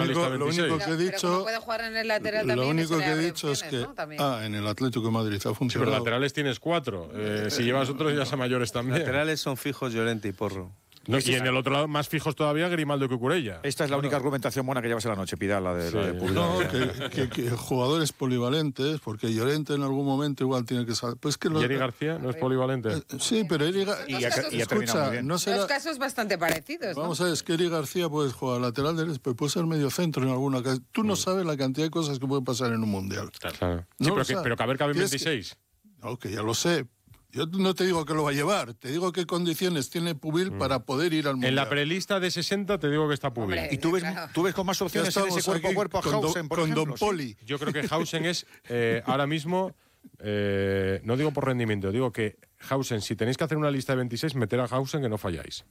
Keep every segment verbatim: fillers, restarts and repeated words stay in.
una lista de lo veintiséis. único que he Pero dicho, como puede jugar en el lateral lo también, único eso le que he abre dicho es opciones, que ¿no? También. ah, en el Atlético de Madrid ha Sí, pero funcionado. laterales tienes cuatro. Eh, si llevas otros ya son mayores también. Laterales son fijos Llorente y Porro. No, y en el otro lado, más fijos todavía, Grimaldo y Cucurella. Esta es la única argumentación buena que llevas en la noche, Pidal, la de, Sí. la de Pubil. No, que, que, que jugadores polivalentes, porque Llorente en algún momento igual tiene que saber. Pues que lo, ¿Y Eri García no es polivalente? eh, sí, pero Eri Ga- Y, ha, y ha terminado escucha, muy bien. no será. Dos casos bastante parecidos, ¿no? Vamos a ver, es que Eri García puede jugar lateral derecho, pero puede ser medio centro en alguna ocasión. Tú no sabes la cantidad de cosas que pueden pasar en un mundial. Claro. Sí, No pero, lo que, sabe. pero que a ver, caben Tienes que- veintiséis. No, que ya lo sé. Yo no te digo que lo va a llevar, te digo qué condiciones tiene Pubil para poder ir al mundial. En la prelista de sesenta te digo que está Pubil. Hombre, ¿Y tú ves, Claro. tú ves con más Ya opciones en ese estamos cuerpo a aquí cuerpo a con Don- Hausen, por con ejemplo? Don ¿sí? Poli. Yo creo que Hausen es, eh, ahora mismo, eh, no digo por rendimiento, digo que Hausen, si tenéis que hacer una lista de veintiséis, meter a Hausen que no falláis.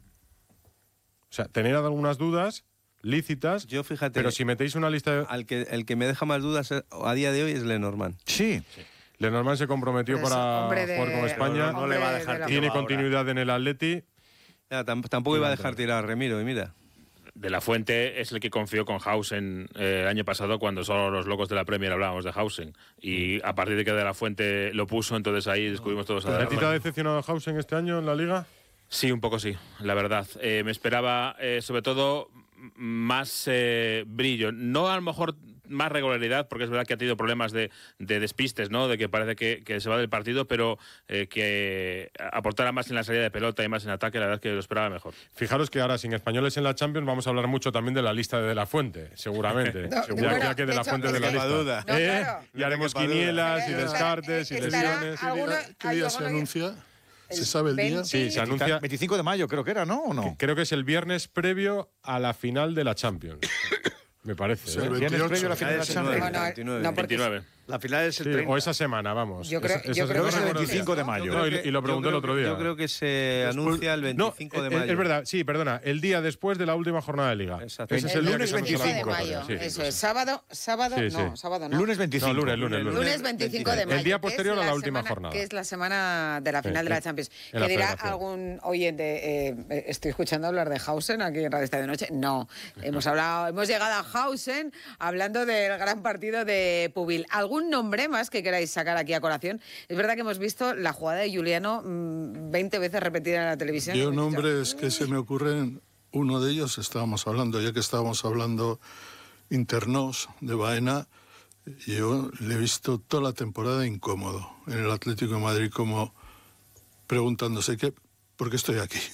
O sea, tener algunas dudas lícitas, Yo, fíjate, pero si metéis una lista de... al que, el que me deja más dudas a día de hoy es Lenormand. Sí. Lenormand se comprometió Pero es para hombre de- jugar con España, no, no le va a dejar tiene tiro continuidad en el Atleti. Ya, tam- tampoco iba a dejar tirar a Remiro, y mira. De la Fuente es el que confió con Hausen eh, el año pasado cuando solo los locos de la Premier hablábamos de Hausen. Y a partir de que De la Fuente lo puso, entonces ahí descubrimos todos a ¿A De ti la te ha Fuente. decepcionado Hausen este año en la Liga? Sí, un poco sí, la verdad. Eh, me esperaba, eh, sobre todo, m- más eh, brillo. No a lo mejor más regularidad, porque es verdad que ha tenido problemas de, de despistes, ¿no? De que parece que, que se va del partido, pero eh, que aportara más en la salida de pelota y más en ataque, la verdad es que lo esperaba mejor. Fijaros que ahora, sin españoles en la Champions, vamos a hablar mucho también de la lista de De la Fuente, seguramente. No, ya, bueno, ya que De de la hecho, Fuente es de la que- lista. duda. No, ¿Eh? claro. Y haremos No quepa duda. quinielas y Estará- descartes y estará lesiones. alguno- ¿Qué ay, día yo se no lo- anuncia? ¿Se el sabe el día? veinte. Sí, se anuncia. veinticinco de mayo creo que era, ¿no? ¿O no? Creo que es el viernes previo a la final de la Champions. Me parece. Sí, el ¿eh? Viernes veintiocho. previo a la final de la Ah, ese Champions. nueve. No, no, veintinueve. no, porque- veintinueve. La final es el Sí, treinta. o esa semana, vamos. Yo creo- Esa- yo esa creo semana que es el recuerdo- veinticinco de mayo. Yo No, creo y- que- y lo pregunté yo el creo- otro día. Yo creo que se anuncia el No, veinticinco de es- mayo. es verdad, sí, perdona, el día después de la última jornada de Liga. Exacto. Ese es El el día lunes que se anuncia la veinticinco de convocatoria, mayo, sí. eso es. Sábado, sábado, Sí, sí. no, sábado no. Lunes veinticinco. No, lunes, lunes, lunes. Lunes veinticinco de mayo. El día que es posterior a la la última semana- jornada. Que es la semana de la final de la en- Champions. en la Que dirá Federación. algún oyente, eh, estoy escuchando hablar de Hausen aquí en Radio Estadio Noche. No, hemos hablado, hemos llegado a Hausen hablando del gran partido de Pubil. ¿Algún nombre más que queráis sacar aquí a colación? Es verdad que hemos visto la jugada de Juliano mm, veinte veces repetida en la televisión. Yo Hemos dicho, nombres que se me ocurren, uno de ellos estábamos hablando, ya que estábamos hablando internos de Baena, yo le he visto toda la temporada incómodo en el Atlético de Madrid, como preguntándose qué, ¿por qué estoy aquí?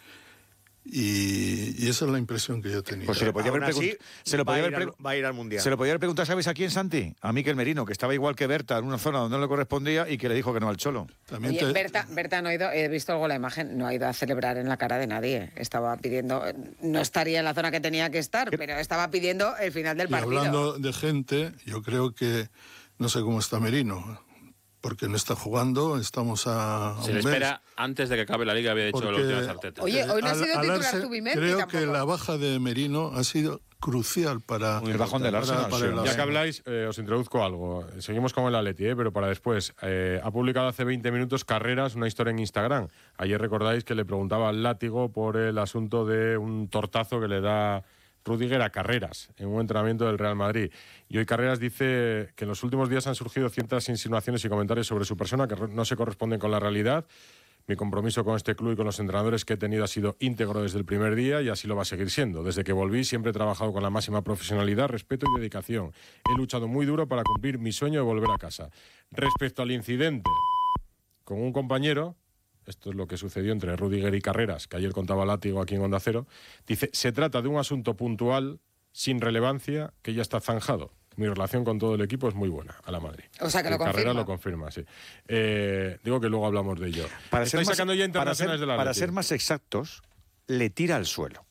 Y, y esa es la impresión que yo tenía. Pues se lo podía haber Aún así, preguntado. Se lo va, a podía ir haber al, pre- va a ir al Mundial. Se lo podía haber preguntado, ¿sabes a quién, Santi? A Mikel Merino, que estaba igual que Berta en una zona donde no le correspondía y que le dijo que no al Cholo. También Oye, te- Berta, Berta no ha ido, he visto algo la imagen, no ha ido a celebrar en la cara de nadie. Estaba pidiendo, no estaría en la zona que tenía que estar, pero estaba pidiendo el final del y partido. hablando de gente, yo creo que no sé cómo está Merino, porque no está jugando, estamos a Se un le mes. espera antes de que acabe la Liga, había dicho Porque- los últimos Arteta. Oye, hoy no ha Al- sido al titular darse- Zubimendi Creo tampoco. que la baja de Merino ha sido crucial para El bajón del para- Arsenal, para sí. el Ya Ya que Arsenal. habláis, eh, os introduzco algo. Seguimos con el Atleti, eh, pero para después. Eh, ha publicado hace veinte minutos Carreras, una historia en Instagram. Ayer recordáis que le preguntaba al Látigo por el asunto de un tortazo que le da Rüdiger a Carreras en un entrenamiento del Real Madrid. Y hoy Carreras dice que en los últimos días han surgido ciertas insinuaciones y comentarios sobre su persona que no se corresponden con la realidad. Mi compromiso con este club y con los entrenadores que he tenido ha sido íntegro desde el primer día y así lo va a seguir siendo. Desde que volví siempre he trabajado con la máxima profesionalidad, respeto y dedicación. He luchado muy duro para cumplir mi sueño de volver a casa. Respecto al incidente con un compañero, esto es lo que sucedió entre Rüdiger y Carreras, que ayer contaba Látigo aquí en Onda Cero, dice, se trata de un asunto puntual, sin relevancia, que ya está zanjado. Mi relación con todo el equipo es muy buena, a la Madrid. O sea, que lo Carreras confirma. lo confirma, sí. Eh, digo que luego hablamos de ello. Para Estáis ser, sacando más, ya para, internacionales ser, de la para Atleti. ser más exactos, le tira al suelo.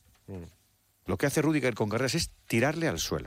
Lo que hace Rüdiger con Carreras es tirarle al suelo.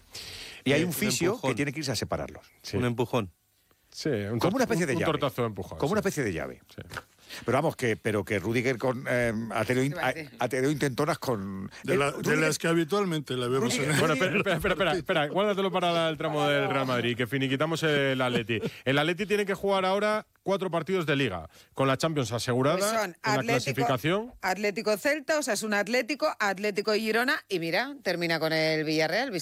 Y hay Sí, un un fisio empujón. que tiene que irse a separarlos. Sí. Un empujón. Sí, un, Como una tor- especie de un, llave. un tortazo de empujón. Como sí. una especie de llave. Sí. Pero vamos, que, pero que Rüdiger con, eh, ha, tenido, in- Iba a ha, decir. ha tenido intentonas con... De, la- Eh, de Rüdiger- las que habitualmente la vemos en el... Bueno, espera, espera, espera, espera, espera, guárdatelo para el tramo del Real Madrid, que finiquitamos el Atleti. El Atleti tiene que jugar ahora cuatro partidos de Liga, con la Champions asegurada, Pues son en la clasificación. Atlético Celta, Osasuna Atlético, Atlético Girona y mira, termina con el Villarreal.